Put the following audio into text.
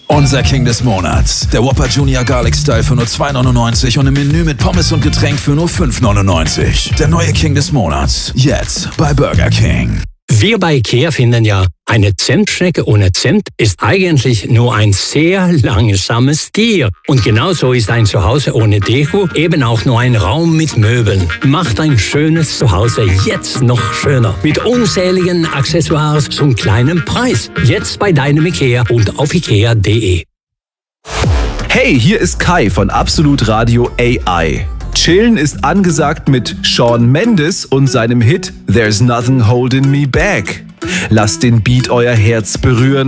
Unser King des Monats. Der Whopper Junior Garlic Style für nur $2,99 und im Menü mit Pommes und Getränk für nur $5,99. Der neue King des Monats. Jetzt bei Burger King. Wir bei IKEA finden ja, eine Zimtschnecke ohne Zimt ist eigentlich nur ein sehr langsames Tier. Und genauso ist ein Zuhause ohne Deko eben auch nur ein Raum mit Möbeln. Macht ein schönes Zuhause jetzt noch schöner. Mit unzähligen Accessoires zum kleinen Preis. Jetzt bei deinem IKEA und auf ikea.de. Hey, hier ist Kai von Absolut Radio AI. Chillen ist angesagt mit Shawn Mendes und seinem Hit There's Nothing Holding Me Back. Lasst den Beat euer Herz berühren